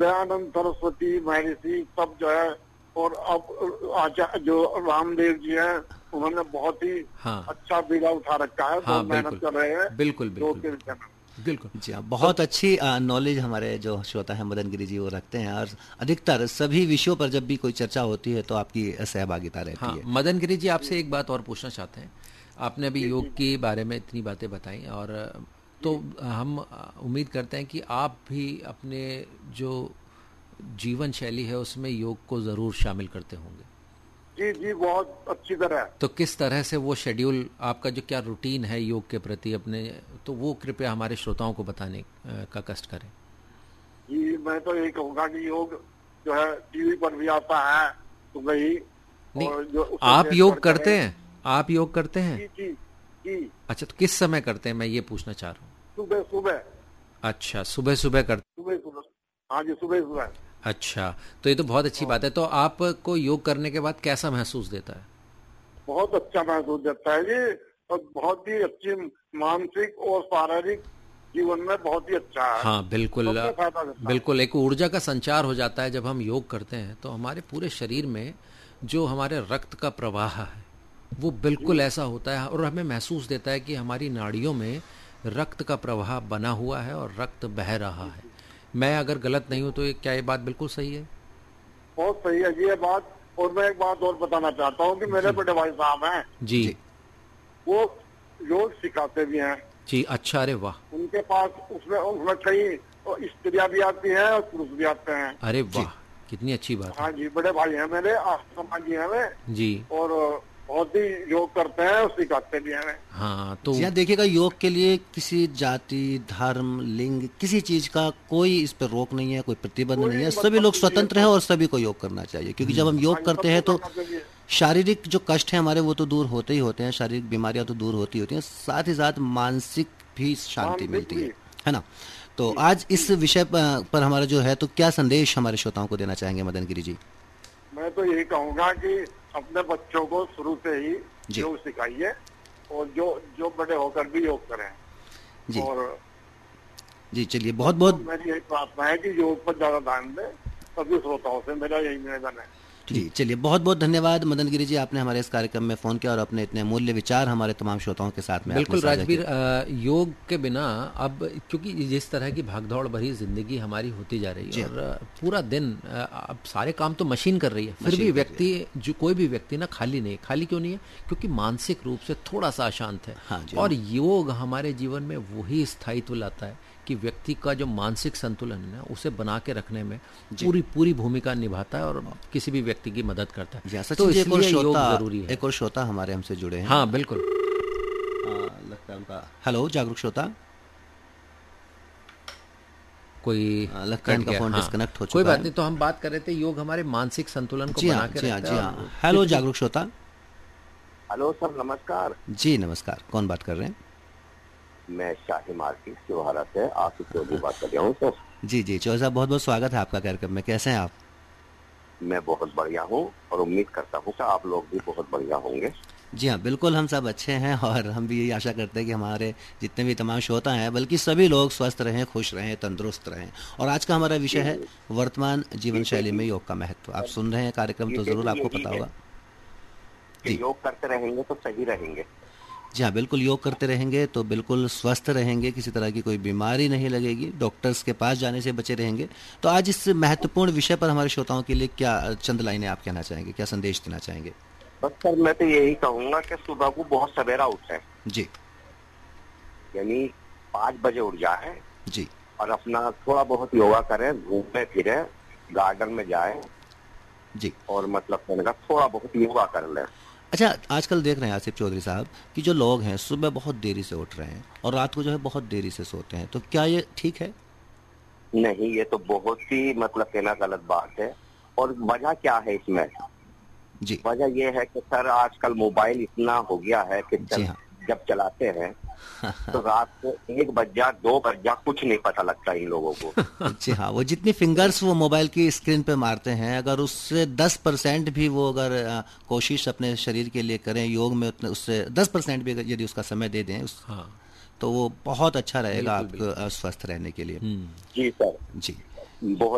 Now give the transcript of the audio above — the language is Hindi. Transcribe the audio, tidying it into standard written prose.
दयानंद सरस्वती महर्षि सब जो है, और अब आचार्य जो रामदेव जी हैं उन्होंने बहुत ही अच्छा बीड़ा उठा रखा है, बहुत मेहनत कर रहे हैं। बिल्कुल बिल्कुल जी हाँ, बहुत अच्छी नॉलेज हमारे जो श्रोता है मदन गिरी जी वो रखते हैं, और अधिकतर सभी विषयों पर जब भी कोई चर्चा होती है तो आपकी सहभागिता रहती है। मदन गिरी जी, आपसे एक बात और पूछना चाहते हैं। आपने अभी योग के बारे में इतनी बातें बताई, और तो हम उम्मीद करते हैं कि आप भी अपने जो जीवन शैली है उसमें योग को जरूर शामिल करते होंगे। जी जी, बहुत अच्छी तरह। तो किस तरह से वो शेड्यूल आपका, जो क्या रूटीन है योग के प्रति अपने, तो वो कृपया हमारे श्रोताओं को बताने का कष्ट करें। जी, मैं तो यही कहूँगा कि योग जो है टीवी पर भी आता है सुबह ही। नहीं, जो आप योग करते हैं? आप योग करते हैं? जी जी जी। अच्छा, तो किस समय करते हैं, मैं ये पूछना चाह रहा हूँ। सुबह सुबह। अच्छा, सुबह सुबह करते? सुबह सुबह, हाँ जी, सुबह सुबह। अच्छा, तो ये तो बहुत अच्छी बात है। तो आपको योग करने के बाद कैसा महसूस देता है? बहुत अच्छा महसूस देता है जी, और बहुत ही अच्छी मानसिक और शारीरिक जीवन में बहुत ही अच्छा है। हाँ बिल्कुल बिल्कुल, एक ऊर्जा का संचार हो जाता है जब हम योग करते हैं। तो हमारे पूरे शरीर में जो हमारे रक्त का प्रवाह है वो बिल्कुल ऐसा होता है, और हमें महसूस देता है कि हमारी नाड़ियों में रक्त का प्रवाह बना हुआ है और रक्त बह रहा है। मैं अगर गलत नहीं हूं तो क्या ये बात बिल्कुल सही है? बहुत सही है जी ये बात। और मैं एक बात और बताना चाहता हूँ कि मेरे बड़े भाई साहब हैं जी, वो योग सिखाते भी हैं जी। अच्छा, अरे वाह। उनके पास उसमें कई स्त्रियां भी आती हैं और पुरुष भी आते हैं। अरे वाह, कितनी अच्छी बात है। हाँ जी, बड़े भाई हैं मेरे, समाजी हैं वे जी, और बहुत ही योग करते हैं और सिखाते भी हैं। हाँ, तो यहाँ देखिएगा, योग के लिए किसी जाति, धर्म, लिंग, किसी चीज का कोई इस पर रोक नहीं है, कोई प्रतिबंध नहीं है। सभी लोग स्वतंत्र हैं और सभी को योग करना चाहिए, क्योंकि जब हम योग करते हैं तो शारीरिक जो कष्ट है हमारे वो तो दूर होते ही होते हैं, शारीरिक बीमारियां तो दूर होती होती हैं, साथ ही साथ मानसिक भी शांति मिलती है ना। तो आज इस विषय पर हमारा जो है, तो क्या संदेश हमारे श्रोताओं को देना चाहेंगे मदन गिरी जी? मैं तो यही कहूँगा कि अपने बच्चों को शुरू से ही योग सिखाइए, और जो बड़े होकर भी योग करें जी। और जी चलिए, बहुत बहुत मेरी यही प्रार्थना है कि योग पर ज्यादा ध्यान दें। सभी श्रोताओं से मेरा यही निवेदन है। जी चलिए, बहुत बहुत धन्यवाद मदन गिरी जी, आपने हमारे इस कार्यक्रम में फोन किया और अपने इतने मूल्य विचार हमारे तमाम श्रोताओं के साथ में। बिल्कुल राजवीर, योग के बिना अब, क्योंकि जिस तरह की भागदौड़ भरी जिंदगी हमारी होती जा रही है और पूरा दिन अब सारे काम तो मशीन कर रही है, फिर भी व्यक्ति, जो कोई भी व्यक्ति ना खाली नहीं। खाली क्यों नहीं है? क्योंकि मानसिक रूप से थोड़ा सा अशांत है। हाँ, और योग हमारे जीवन में वही स्थायित्व लाता है कि व्यक्ति का जो मानसिक संतुलन है उसे बना के रखने में पूरी भूमिका निभाता है और किसी भी व्यक्ति की मदद करता है। तो इसलिए योग जरूरी है। एक और श्रोता हमारे हमसे जुड़े हैं। हाँ बिल्कुल, लगता है उनका, हेलो जागरूक श्रोता, कोई लगता है इनका फोन डिस्कनेक्ट हो चुका है। कोई बात नहीं, तो हम बात कर रहे थे योग हमारे मानसिक संतुलन को बना के रखता है। हेलो जागरूक श्रोता। हेलो सर, नमस्कार। जी नमस्कार, कौन बात कर रहे हैं? मैं शाही मार्केट शिवहरा से आशीष चौधरी बात कर रहा हूँ सर। जी जी चौधरी साहब, बहुत बहुत स्वागत है आपका कार्यक्रम में। कैसे हैं आप? मैं बहुत बढ़िया हूँ और उम्मीद करता हूँ कि आप लोग भी बहुत बढ़िया होंगे। जी हाँ बिल्कुल, हम सब अच्छे हैं और हम भी यही आशा करते हैं कि हमारे जितने भी तमाम श्रोता हैं, बल्कि सभी लोग स्वस्थ रहें, खुश रहें, तंदुरुस्त रहें। और आज का हमारा विषय है वर्तमान जीवन शैली में योग का महत्व। आप सुन रहे हैं कार्यक्रम तो जरूर आपको पता होगा। योग करते रहेंगे तो सही रहेंगे। जी हाँ बिल्कुल, योग करते रहेंगे तो बिल्कुल स्वस्थ रहेंगे, किसी तरह की कोई बीमारी नहीं लगेगी, डॉक्टर्स के पास जाने से बचे रहेंगे। तो आज इस महत्वपूर्ण विषय पर हमारे श्रोताओं के लिए क्या चंद लाइनें आप कहना चाहेंगे, क्या संदेश देना चाहेंगे? बस सर, मैं तो यही कहूँगा कि सुबह को बहुत सवेरा उठे जी, यानी 5 बजे उठ जाए जी, और अपना थोड़ा बहुत योगा करें, घूमे फिरे, गार्डन में जाए जी, और मतलब थोड़ा बहुत योगा कर लें। अच्छा, आजकल देख रहे हैं आसिफ चौधरी साहब कि जो लोग हैं सुबह बहुत देरी से उठ रहे हैं और रात को जो है बहुत देरी से सोते हैं, तो क्या ये ठीक है? नहीं, ये तो बहुत ही कहना गलत बात है। और वजह क्या है इसमें? जी, वजह ये है कि सर आजकल मोबाइल इतना हो गया है कि जब चलाते हैं तो रात को 1 बज जा 2 बज जा कुछ नहीं पता लगता इन लोगों को। जी हाँ, वो जितनी फिंगर्स वो मोबाइल की स्क्रीन पे मारते हैं, अगर उससे 10% भी वो अगर कोशिश अपने शरीर के लिए करें योग में, उतने उससे 10% भी यदि उसका समय दे दें तो वो बहुत अच्छा रहेगा आपको स्वस्थ रहने के लिए। जी सर, जी बहुत